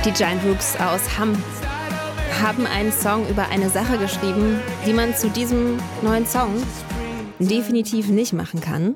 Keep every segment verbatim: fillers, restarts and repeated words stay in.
Die Giant Rooks aus Hamm haben einen Song über eine Sache geschrieben, die man zu diesem neuen Song definitiv nicht machen kann.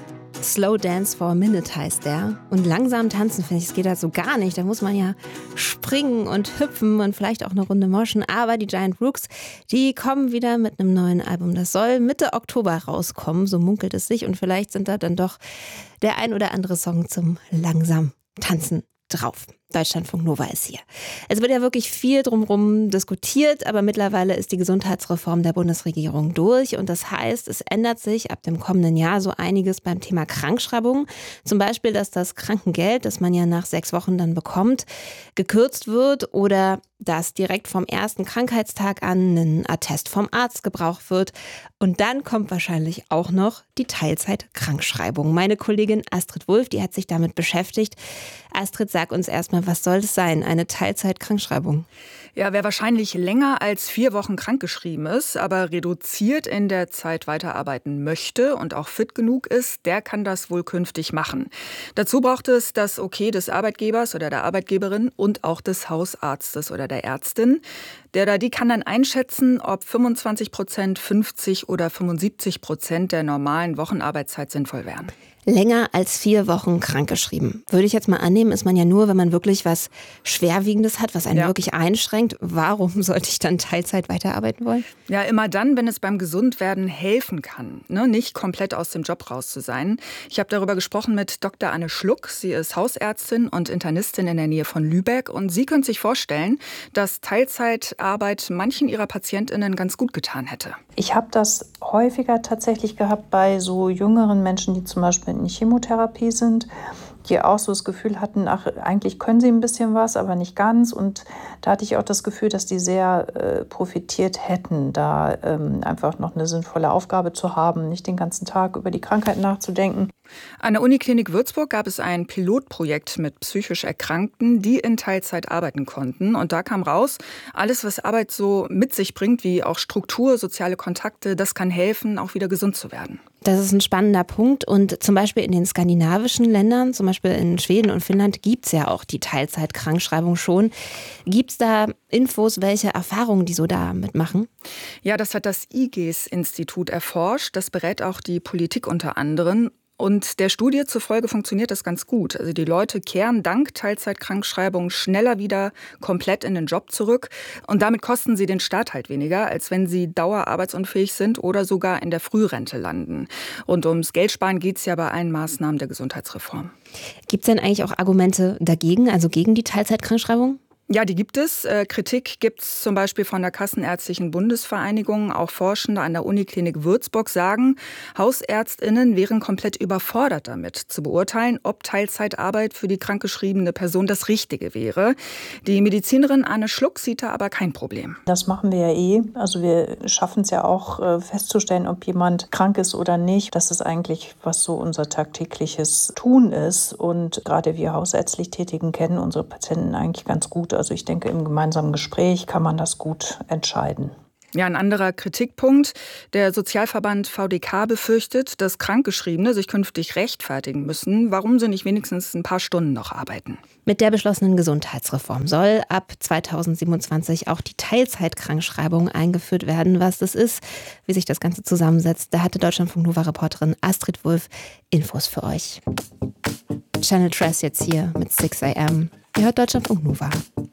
Slow Dance for a Minute heißt der. Und langsam tanzen, finde ich, es geht halt so gar nicht. Da muss man ja springen und hüpfen und vielleicht auch eine Runde moschen. Aber die Giant Rooks, die kommen wieder mit einem neuen Album. Das soll Mitte Oktober rauskommen, so munkelt es sich. Und vielleicht sind da dann doch der ein oder andere Song zum langsam Tanzen drauf. Deutschlandfunk Nova ist hier. Es wird ja wirklich viel drumherum diskutiert, aber mittlerweile ist die Gesundheitsreform der Bundesregierung durch und das heißt, es ändert sich ab dem kommenden Jahr so einiges beim Thema Krankschreibung. Zum Beispiel, dass das Krankengeld, das man ja nach sechs Wochen dann bekommt, gekürzt wird oder dass direkt vom ersten Krankheitstag an ein Attest vom Arzt gebraucht wird. Und dann kommt wahrscheinlich auch noch die Teilzeit-Krankschreibung. Meine Kollegin Astrid Wulff, die hat sich damit beschäftigt. Astrid, sag uns erstmal, was soll das sein, eine Teilzeit-Krankschreibung? Ja, wer wahrscheinlich länger als vier Wochen krankgeschrieben ist, aber reduziert in der Zeit weiterarbeiten möchte und auch fit genug ist, der kann das wohl künftig machen. Dazu braucht es das Okay des Arbeitgebers oder der Arbeitgeberin und auch des Hausarztes oder der Ärztin. Der oder die kann dann einschätzen, ob fünfundzwanzig Prozent, fünfzig oder fünfundsiebzig Prozent der normalen Wochenarbeitszeit sinnvoll wären. Länger als vier Wochen krankgeschrieben. Würde ich jetzt mal annehmen, ist man ja nur, wenn man wirklich was Schwerwiegendes hat, was einen ja. wirklich einschränkt. Warum sollte ich dann Teilzeit weiterarbeiten wollen? Ja, immer dann, wenn es beim Gesundwerden helfen kann, ne? Nicht komplett aus dem Job raus zu sein. Ich habe darüber gesprochen mit Doktor Anne Schluck. Sie ist Hausärztin und Internistin in der Nähe von Lübeck. Und sie können sich vorstellen, dass Teilzeitarbeit manchen ihrer PatientInnen ganz gut getan hätte. Ich habe das häufiger tatsächlich gehabt bei so jüngeren Menschen, die zum Beispiel in Chemotherapie sind, die auch so das Gefühl hatten, ach, eigentlich können sie ein bisschen was, aber nicht ganz. Und da hatte ich auch das Gefühl, dass die sehr äh, profitiert hätten, da ähm, einfach noch eine sinnvolle Aufgabe zu haben, nicht den ganzen Tag über die Krankheit nachzudenken. An der Uniklinik Würzburg gab es ein Pilotprojekt mit psychisch Erkrankten, die in Teilzeit arbeiten konnten. Und da kam raus, alles, was Arbeit so mit sich bringt, wie auch Struktur, soziale Kontakte, das kann helfen, auch wieder gesund zu werden. Das ist ein spannender Punkt. Und zum Beispiel in den skandinavischen Ländern, zum Beispiel in Schweden und Finnland, gibt es ja auch die Teilzeitkrankschreibung schon. Gibt es da Infos, welche Erfahrungen die so damit machen? Ja, das hat das I G E S-Institut erforscht. Das berät auch die Politik unter anderem. Und der Studie zufolge funktioniert das ganz gut. Also die Leute kehren dank Teilzeitkrankschreibung schneller wieder komplett in den Job zurück. Und damit kosten sie den Staat halt weniger, als wenn sie dauerarbeitsunfähig sind oder sogar in der Frührente landen. Und ums Geldsparen geht es ja bei allen Maßnahmen der Gesundheitsreform. Gibt es denn eigentlich auch Argumente dagegen, also gegen die Teilzeitkrankschreibung? Ja, die gibt es. Äh, Kritik gibt es zum Beispiel von der Kassenärztlichen Bundesvereinigung. Auch Forschende an der Uniklinik Würzburg sagen, HausärztInnen wären komplett überfordert damit, zu beurteilen, ob Teilzeitarbeit für die krankgeschriebene Person das Richtige wäre. Die Medizinerin Anne Schluck sieht da aber kein Problem. Das machen wir ja eh. Also wir schaffen es ja auch äh, festzustellen, ob jemand krank ist oder nicht. Das ist eigentlich, was so unser tagtägliches Tun ist. Und gerade wir hausärztlich Tätigen kennen unsere Patienten eigentlich ganz gut. Also ich denke, im gemeinsamen Gespräch kann man das gut entscheiden. Ja, ein anderer Kritikpunkt. Der Sozialverband V D K befürchtet, dass Krankgeschriebene sich künftig rechtfertigen müssen, warum sie nicht wenigstens ein paar Stunden noch arbeiten. Mit der beschlossenen Gesundheitsreform soll ab zweitausendsiebenundzwanzig auch die Teilzeitkrankschreibung eingeführt werden. Was das ist, wie sich das Ganze zusammensetzt, da hatte Deutschlandfunk Nova-Reporterin Astrid Wulff Infos für euch. Channel Tress jetzt hier mit six a m. Ihr hört Deutschlandfunk Nova.